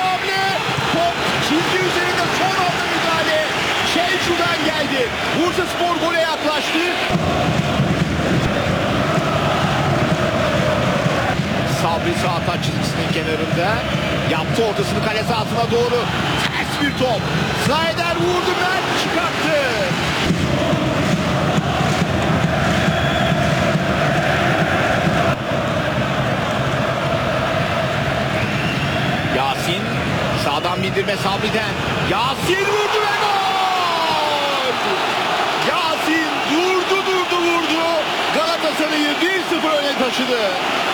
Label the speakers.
Speaker 1: hamle. Top çizgi üzerinde son anda müdahale. Şenşu'dan geldi. Bursaspor gole yaklaştı. Sabri sağ taç çizgisinin kenarında. Yaptı ortasını kale sahasına doğru. Ters bir top. Zayder vurdu, Mert çıkarttı. Yasin sağdan bindirme Sabri'den. Yasin vurdu ve gol! Yasin durdu vurdu. Galatasaray'ı 1-0 öne taşıdı.